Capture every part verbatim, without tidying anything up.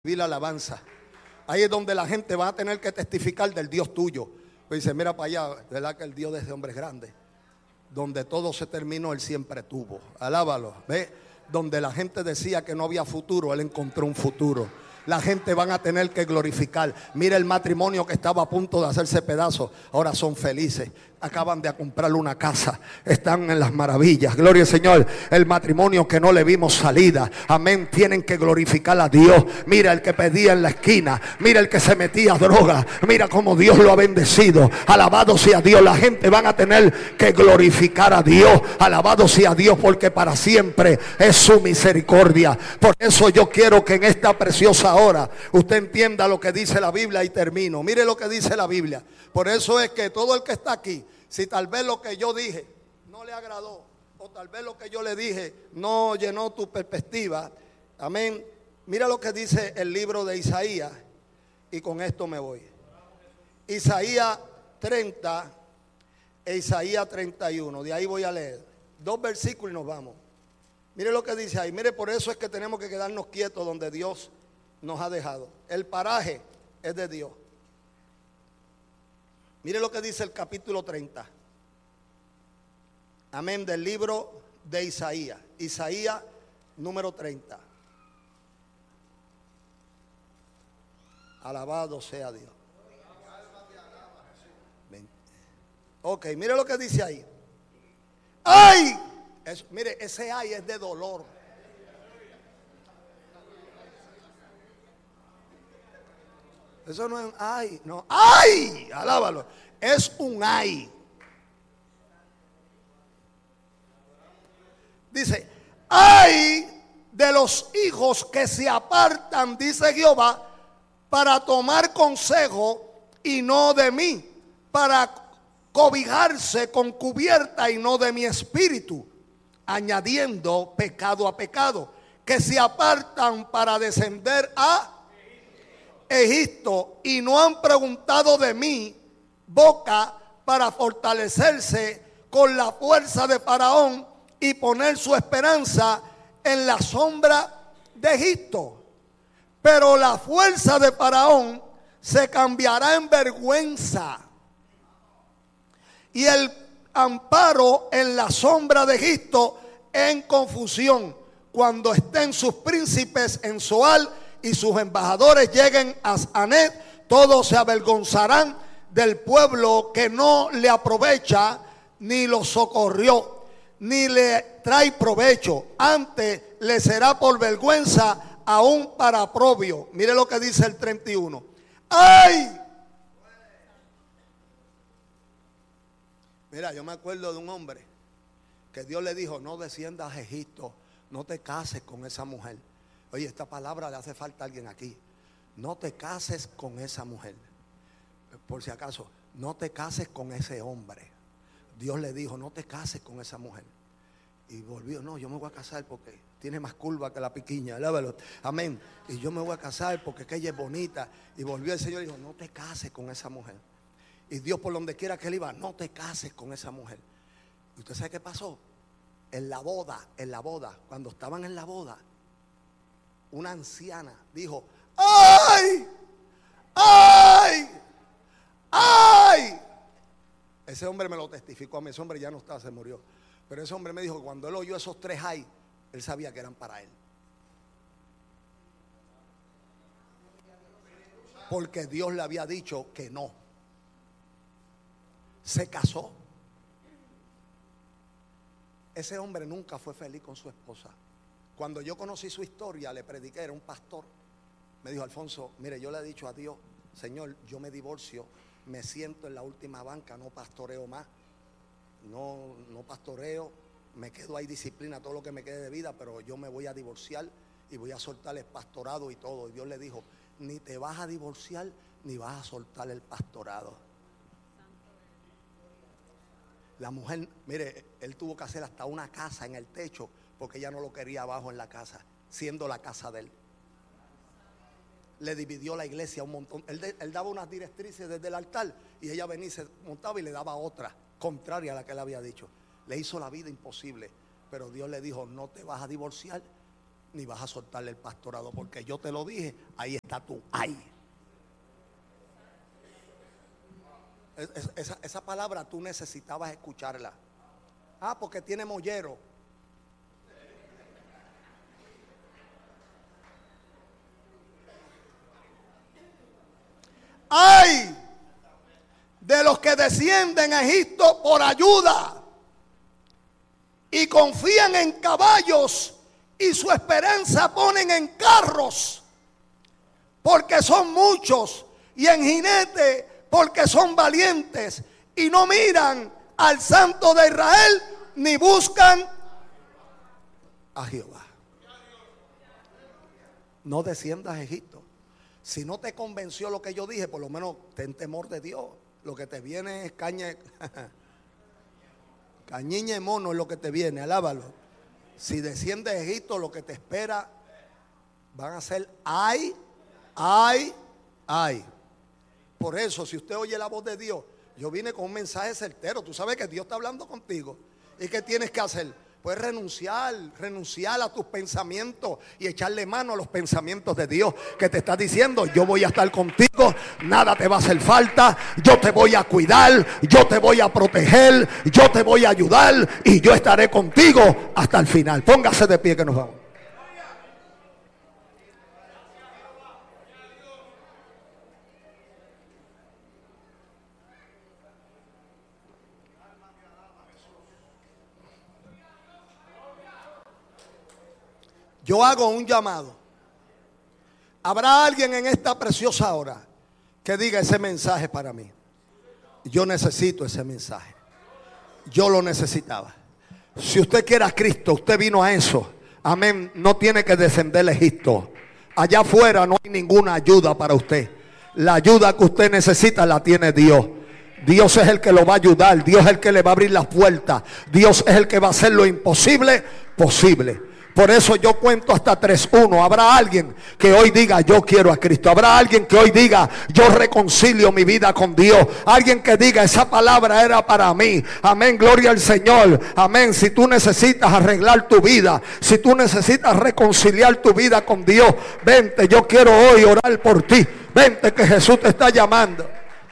Vivir la alabanza. Ahí es donde la gente va a tener que testificar del Dios tuyo. Pues dice, mira para allá, ¿verdad que el Dios de ese hombre es grande? Donde todo se terminó, Él siempre tuvo. Alábalo, ¿ve? Donde la gente decía que no había futuro, Él encontró un futuro. La gente van a tener que glorificar. Mira el matrimonio que estaba a punto de hacerse pedazos, ahora son felices. Acaban de comprarle una casa, están en las maravillas. Gloria al Señor. El matrimonio que no le vimos salida, amén, tienen que glorificar a Dios. Mira el que pedía en la esquina, mira el que se metía a droga, mira cómo Dios lo ha bendecido. Alabado sea Dios. La gente van a tener que glorificar a Dios. Alabado sea Dios, porque para siempre es su misericordia. Por eso yo quiero que en esta preciosa hora usted entienda lo que dice la Biblia. Y termino. Mire lo que dice la Biblia. Por eso es que todo el que está aquí, si tal vez lo que yo dije no le agradó, o tal vez lo que yo le dije no llenó tu perspectiva, amén, mira lo que dice el libro de Isaías, y con esto me voy. Isaías treinta e Isaías treinta y uno, de ahí voy a leer dos versículos y nos vamos. Mire lo que dice ahí. Mire, por eso es que tenemos que quedarnos quietos donde Dios nos ha dejado. El paraje es de Dios. Mire lo que dice el capítulo treinta. Amén, del libro de Isaías. Isaías número treinta. Alabado sea Dios. Ok, mire lo que dice ahí. ¡Ay! Eso, mire, ese ay es de dolor. Eso no es un ay, no. ¡Ay! Alábalo. Es un ay. Dice, ay de los hijos que se apartan, dice Jehová, para tomar consejo y no de mí, para cobijarse con cubierta y no de mi espíritu, añadiendo pecado a pecado, que se apartan para descender a Egipto y no han preguntado de mí, boca para fortalecerse con la fuerza de Faraón y poner su esperanza en la sombra de Egipto. Pero la fuerza de Faraón se cambiará en vergüenza, y el amparo en la sombra de Egipto en confusión, cuando estén sus príncipes en Zoal y sus embajadores lleguen a Anet. Todos se avergonzarán del pueblo que no le aprovecha, ni lo socorrió, ni le trae provecho. Antes le será por vergüenza, aún para oprobio. Mire lo que dice el treinta y uno. ¡Ay! Mira, yo me acuerdo de un hombre que Dios le dijo, no desciendas a Egipto, no te cases con esa mujer. Oye, esta palabra le hace falta a alguien aquí. No te cases con esa mujer. Por si acaso, no te cases con ese hombre. Dios le dijo, no te cases con esa mujer. Y volvió, no, yo me voy a casar porque tiene más curva que la piquiña. Alábalo. Amén. Y yo me voy a casar porque que ella es bonita. Y volvió el Señor y dijo, no te cases con esa mujer. Y Dios, por donde quiera que él iba, no te cases con esa mujer. ¿Y usted sabe qué pasó? En la boda, en la boda, cuando estaban en la boda, una anciana dijo, ¡ay! ¡Ay! ¡Ay! Ese hombre me lo testificó a mí. Ese hombre ya no está, se murió. Pero ese hombre me dijo que cuando él oyó esos tres ay, él sabía que eran para él. Porque Dios le había dicho que no. Se casó. Ese hombre nunca fue feliz con su esposa. Cuando yo conocí su historia, le prediqué, era un pastor. Me dijo, Alfonso, mire, yo le he dicho a Dios, Señor, yo me divorcio, me siento en la última banca, no pastoreo más. No, no pastoreo, me quedo ahí disciplina todo lo que me quede de vida, pero yo me voy a divorciar y voy a soltar el pastorado y todo. Y Dios le dijo, ni te vas a divorciar ni vas a soltar el pastorado. La mujer, mire, él tuvo que hacer hasta una casa en el techo porque ella no lo quería abajo en la casa, siendo la casa de él. Le dividió la iglesia un montón. Él, de, él daba unas directrices desde el altar y ella venía y se montaba y le daba otra, contraria a la que él había dicho. Le hizo la vida imposible, pero Dios le dijo, no te vas a divorciar ni vas a soltarle el pastorado, porque yo te lo dije, ahí está tu ay. Esa, esa palabra tú necesitabas escucharla. Ah, porque tiene mollero. Ay de los que descienden a Egipto por ayuda y confían en caballos y su esperanza ponen en carros, porque son muchos, y en jinetes, porque son valientes, y no miran al Santo de Israel ni buscan a Jehová. No desciendas a Egipto. Si no te convenció lo que yo dije, por lo menos ten temor de Dios. Lo que te viene es caña, cañiña y mono es lo que te viene, alábalo. Si desciendes a Egipto, lo que te espera van a ser ay, ay, ay. Por eso, si usted oye la voz de Dios, yo vine con un mensaje certero. Tú sabes que Dios está hablando contigo. ¿Y qué tienes que hacer? Puedes renunciar, renunciar a tus pensamientos y echarle mano a los pensamientos de Dios que te está diciendo: yo voy a estar contigo, nada te va a hacer falta, yo te voy a cuidar, yo te voy a proteger, yo te voy a ayudar y yo estaré contigo hasta el final. Póngase de pie que nos vamos. Yo hago un llamado. ¿Habrá alguien en esta preciosa hora que diga: ese mensaje para mí? Yo necesito ese mensaje. Yo lo necesitaba. Si usted quiere a Cristo, usted vino a eso. Amén. No tiene que descender a Egipto. Allá afuera no hay ninguna ayuda para usted. La ayuda que usted necesita la tiene Dios. Dios es el que lo va a ayudar. Dios es el que le va a abrir las puertas. Dios es el que va a hacer lo imposible posible. Por eso yo cuento hasta tres, uno. Habrá alguien que hoy diga: yo quiero a Cristo. Habrá alguien que hoy diga: yo reconcilio mi vida con Dios. Alguien que diga: esa palabra era para mí. Amén, gloria al Señor. Amén. Si tú necesitas arreglar tu vida, si tú necesitas reconciliar tu vida con Dios, vente, yo quiero hoy orar por ti. Vente, que Jesús te está llamando.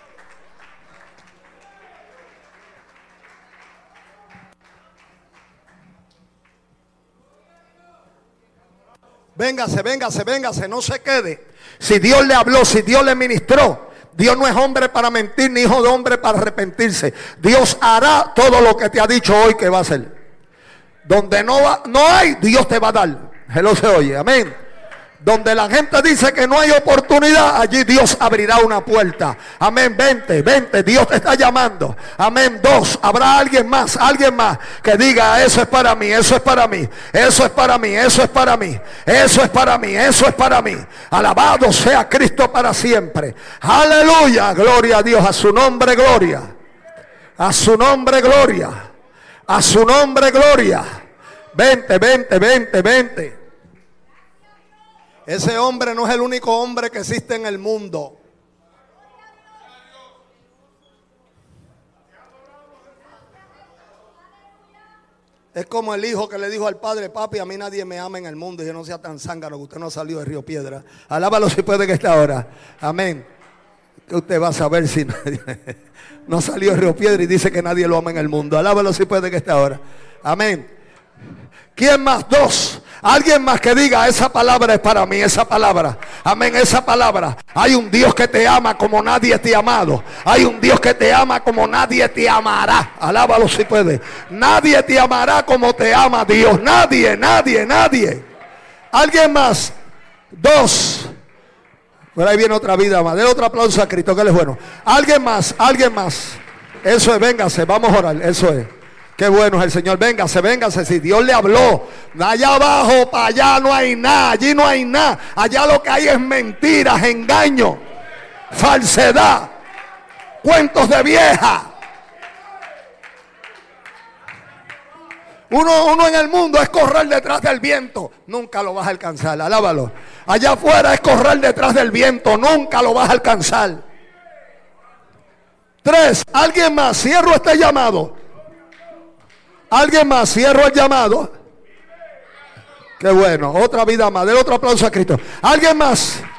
Véngase, véngase, véngase, no se quede. Si Dios le habló, si Dios le ministró, Dios no es hombre para mentir, ni hijo de hombre para arrepentirse. Dios hará todo lo que te ha dicho hoy que va a hacer. Donde no, va, no hay, Dios te va a dar. Él se oye, amén. Donde la gente dice que no hay oportunidad, allí Dios abrirá una puerta. Amén, vente, vente, Dios te está llamando. Amén, dos, habrá alguien más, alguien más que diga: eso es para mí, eso es para mí, eso es para mí, eso es para mí, eso es para mí, eso es para mí. Alabado sea Cristo para siempre. Aleluya, gloria a Dios, a su nombre gloria, a su nombre gloria, a su nombre gloria. Vente, vente, vente, vente. Ese hombre no es el único hombre que existe en el mundo. Es como el hijo que le dijo al padre: papi, a mí nadie me ama en el mundo. Y yo: no sea tan zángano, que usted no ha salido de Río Piedra. Alábalo si puede que esta hora. Amén. Que usted va a saber si nadie no salió de Río Piedra y dice que nadie lo ama en el mundo. Alábalo si puede que esta hora. Amén. ¿Quién más? Dos. Alguien más que diga: esa palabra es para mí, esa palabra. Amén, esa palabra. Hay un Dios que te ama como nadie te ha amado. Hay un Dios que te ama como nadie te amará. Alábalo si puede. Nadie te amará como te ama Dios. Nadie, nadie, nadie. Alguien más. Dos. Por ahí viene otra vida más. Denle otro aplauso a Cristo, que Él es bueno. Alguien más, alguien más. Eso es, véngase, vamos a orar. Eso es. Qué bueno es el Señor. Véngase, véngase. Si Dios le habló, allá abajo, para allá no hay nada. Allí no hay nada. Allá lo que hay es mentiras, engaño, falsedad, cuentos de vieja. Uno, uno en el mundo es correr detrás del viento. Nunca lo vas a alcanzar. Alábalo. Allá afuera es correr detrás del viento. Nunca lo vas a alcanzar. Tres. Alguien más. Cierro este llamado. Alguien más, cierro el llamado. Qué bueno. Otra vida más. Del otro aplauso a Cristo. ¿Alguien más?